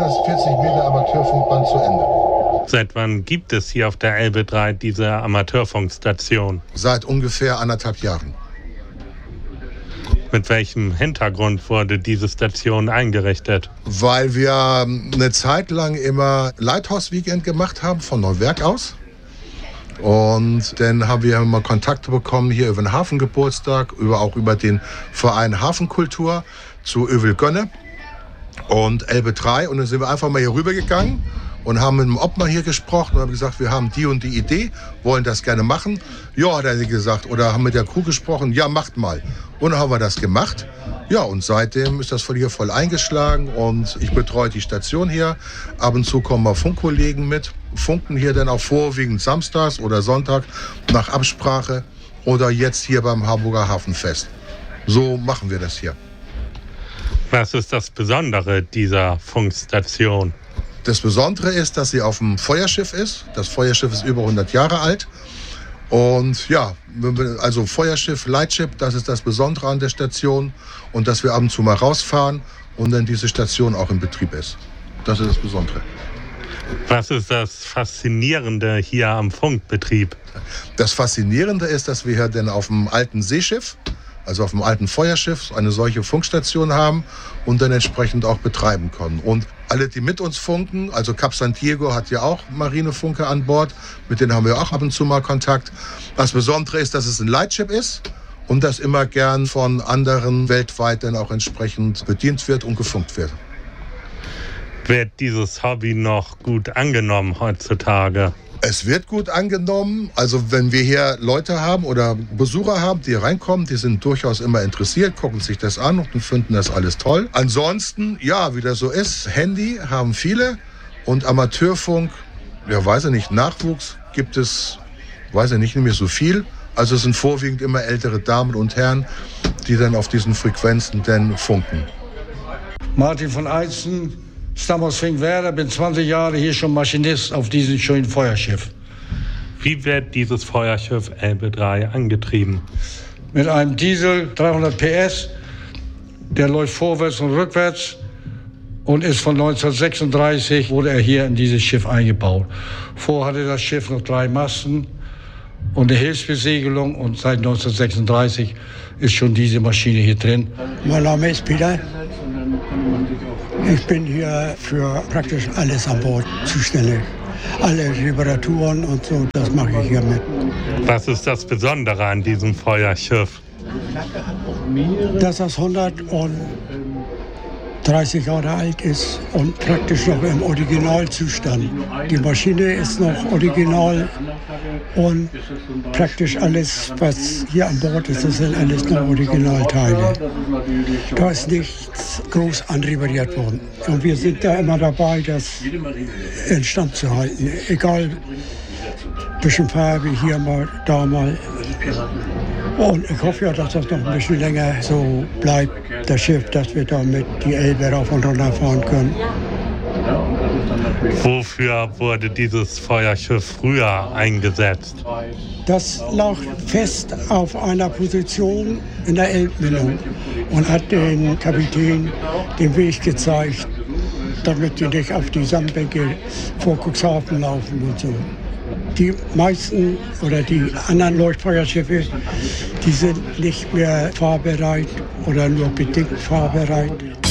240 Meter Amateurfunkband zu Ende. Seit wann gibt es hier auf der Elbe 3 diese Amateurfunkstation? Seit ungefähr 1,5 Jahren. Mit welchem Hintergrund wurde diese Station eingerichtet? Weil wir eine Zeit lang immer Lighthouse-Weekend gemacht haben von Neuwerk aus. Und dann haben wir immer Kontakte bekommen hier über den Hafengeburtstag, auch über den Verein Hafenkultur zu Övelgönne und Elbe 3. Und dann sind wir einfach mal hier rübergegangen und haben mit dem Obmann hier gesprochen und haben gesagt, wir haben die und die Idee, wollen das gerne machen. Ja, hat er gesagt, oder haben mit der Crew gesprochen, ja, macht mal. Und dann haben wir das gemacht. Ja, und seitdem ist das von hier voll eingeschlagen und ich betreue die Station hier. Ab und zu kommen mal Funkkollegen mit, funken hier dann auch vorwiegend samstags oder Sonntag nach Absprache oder jetzt hier beim Hamburger Hafenfest. So machen wir das hier. Was ist das Besondere dieser Funkstation? Das Besondere ist, dass sie auf dem Feuerschiff ist. Das Feuerschiff ist über 100 Jahre alt. Und ja, also Feuerschiff, Lightship, das ist das Besondere an der Station. Und dass wir ab und zu mal rausfahren und dann diese Station auch in Betrieb ist. Das ist das Besondere. Was ist das Faszinierende hier am Funkbetrieb? Das Faszinierende ist, dass wir hier dann auf dem alten Seeschiff, also auf dem alten Feuerschiff, eine solche Funkstation haben und dann entsprechend auch betreiben können. Und alle, die mit uns funken, also Cap San Diego hat ja auch Marinefunker an Bord, mit denen haben wir auch ab und zu mal Kontakt. Das Besondere ist, dass es ein Lightship ist und das immer gern von anderen weltweit dann auch entsprechend bedient wird und gefunkt wird. Wird dieses Hobby noch gut angenommen heutzutage? Es wird gut angenommen. Also wenn wir hier Leute haben oder Besucher haben, die reinkommen, die sind durchaus immer interessiert, gucken sich das an und finden das alles toll. Ansonsten, ja, wie das so ist, Handy haben viele und Amateurfunk, ja, weiß ich nicht, Nachwuchs gibt es, weiß ich nicht mehr so viel. Also es sind vorwiegend immer ältere Damen und Herren, die dann auf diesen Frequenzen dann funken. Martin von Eizen, stamme aus Finkenwerder, bin 20 Jahre hier schon Maschinist auf diesem schönen Feuerschiff. Wie wird dieses Feuerschiff Elbe 3 angetrieben? Mit einem Diesel 300 PS, der läuft vorwärts und rückwärts und ist von 1936 wurde er hier in dieses Schiff eingebaut. Vorher hatte das Schiff noch 3 Masten und eine Hilfsbesiegelung und seit 1936 ist schon diese Maschine hier drin. Mein Name ist Peter. Ich bin hier für praktisch alles an Bord zuständig. Alle Reparaturen und so, das mache ich hier mit. Was ist das Besondere an diesem Feuerschiff? Dass das 130 Jahre alt ist und praktisch noch im Originalzustand. Die Maschine ist noch original und praktisch alles, was hier an Bord ist, das sind alles noch Originalteile. Da ist nichts groß anrepariert worden. Und wir sind da immer dabei, das instand zu halten. Egal, ein bisschen Farbe hier mal, da mal. Und ich hoffe ja, dass das noch ein bisschen länger so bleibt, das Schiff, dass wir damit die Elbe rauf und runter fahren können. Wofür wurde dieses Feuerschiff früher eingesetzt? Das lag fest auf einer Position in der Elbmündung und hat den Kapitän den Weg gezeigt, damit die nicht auf die Sandbänke vor Cuxhaven laufen und so. Die meisten oder die anderen Leuchtfeuerschiffe, die sind nicht mehr fahrbereit oder nur bedingt fahrbereit.